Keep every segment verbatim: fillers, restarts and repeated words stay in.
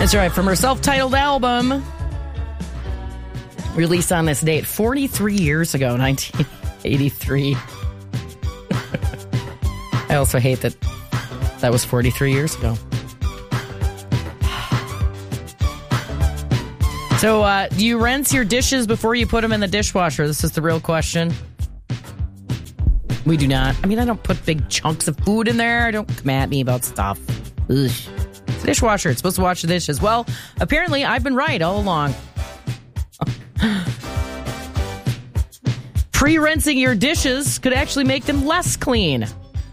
That's right, from her self-titled album, released on this date forty-three years ago, nineteen eighty-three. I also hate that that was forty-three years ago. So, uh, do you rinse your dishes before you put them in the dishwasher? This is the real question. We do not. I mean, I don't put big chunks of food in there. Don't come at me about stuff. Ugh. It's a dishwasher. It's supposed to wash the dishes. Well, apparently, I've been right all along. Pre-rinsing your dishes could actually make them less clean.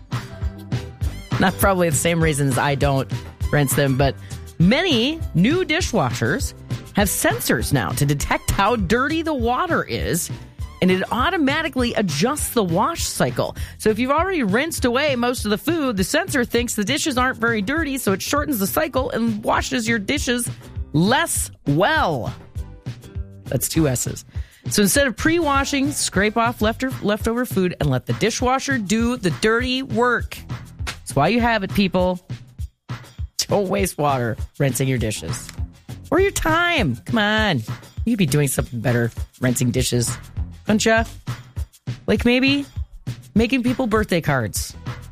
Not probably the same reasons I don't rinse them, but many new dishwashers have sensors now to detect how dirty the water is, and it automatically adjusts the wash cycle. So if you've already rinsed away most of the food, the sensor thinks the dishes aren't very dirty, so it shortens the cycle and washes your dishes less well. That's two S's. So instead of pre-washing, scrape off leftover, leftover food and let the dishwasher do the dirty work. That's why you have it, people. Don't waste water rinsing your dishes. Or your time. Come on. You'd be doing something better rinsing dishes, don't you? Like maybe making people birthday cards.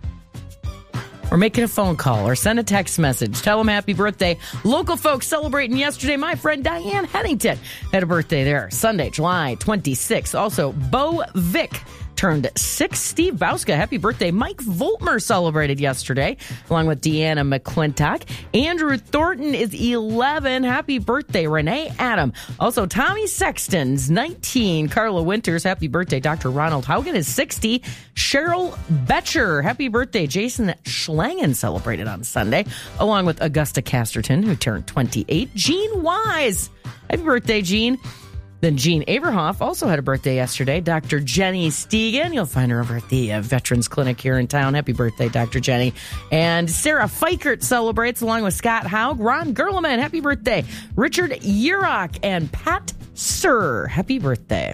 Or making a phone call or send a text message. Tell them happy birthday. Local folks celebrating yesterday. My friend Diane Hennington had a birthday there. Sunday, July twenty-sixth. Also, Bo Vick turned six. Steve Bauska, happy birthday. Mike Voltmer celebrated yesterday, along with Deanna McClintock. Andrew Thornton is eleven. Happy birthday, Renee Adam. Also, Tommy Sexton's nineteen. Carla Winters, happy birthday. Doctor Ronald Haugen is sixty. Cheryl Betcher, happy birthday. Jason Schlangen celebrated on Sunday, along with Augusta Casterton, who turned twenty-eight. Gene Wise, happy birthday, Gene. Then Jean Averhoff also had a birthday yesterday. Doctor Jenny Stegan. You'll find her over at the uh, Veterans Clinic here in town. Happy birthday, Doctor Jenny. And Sarah Fikert celebrates along with Scott Haug. Ron Gerleman, happy birthday. Richard Urach and Pat Sir, happy birthday.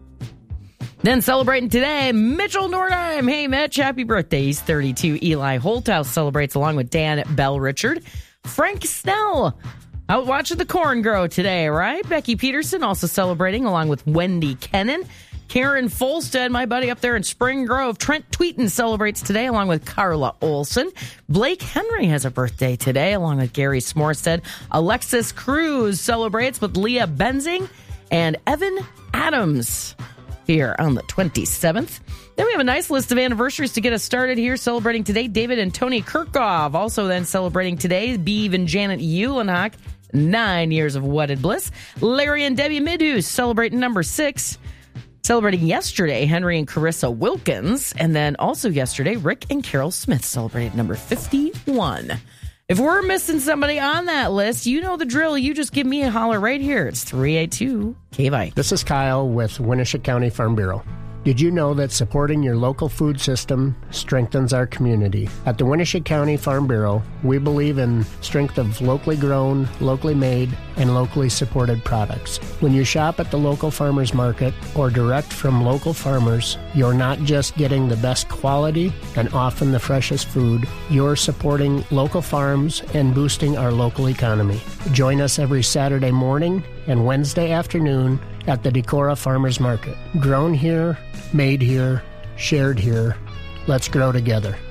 Then celebrating today, Mitchell Nordheim. Hey, Mitch, happy birthday. He's thirty-two. Eli Holthouse celebrates along with Dan Bell Richard. Frank Snell out watching the corn grow today, right? Becky Peterson also celebrating along with Wendy Kennan. Karen Folstead, my buddy up there in Spring Grove. Trent Tweeten celebrates today along with Carla Olson. Blake Henry has a birthday today along with Gary Smorstead. Alexis Cruz celebrates with Leah Benzing and Evan Adams here on the twenty-seventh. Then we have a nice list of anniversaries to get us started here. Celebrating today, David and Tony Kirkov. Also then celebrating today, Beav and Janet Uhlenhock. Nine years of wedded bliss. Larry and Debbie Midhus celebrating number six. Celebrating yesterday, Henry and Carissa Wilkins. And then also yesterday, Rick and Carol Smith celebrated number fifty-one. If we're missing somebody on that list, you know the drill. You just give me a holler right here. It's three eight two K V I. This is Kyle with Winneshiek County Farm Bureau. Did you know that supporting your local food system strengthens our community? At the Winneshiek County Farm Bureau, we believe in strength of locally grown, locally made, and locally supported products. When you shop at the local farmers market or direct from local farmers, you're not just getting the best quality and often the freshest food, you're supporting local farms and boosting our local economy. Join us every Saturday morning and Wednesday afternoon at the Decorah Farmers Market. Grown here, made here, shared here. Let's grow together.